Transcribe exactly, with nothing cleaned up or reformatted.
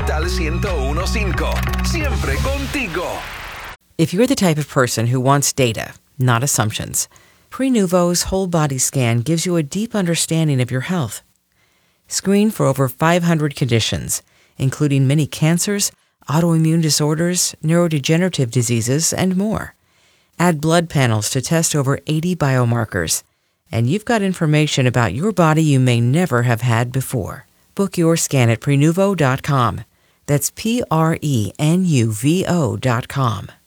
Monumental ciento uno punto cinco. Siempre contigo. If you're the type of person who wants data, not assumptions, Prenuvo's whole body scan gives you a deep understanding of your health. Screen for over five hundred conditions, including many cancers, autoimmune disorders, neurodegenerative diseases, and more. Add blood panels to test over eighty biomarkers, and you've got information about your body you may never have had before. Book your scan at Prenuvo dot com. That's P R E N U V O dot com.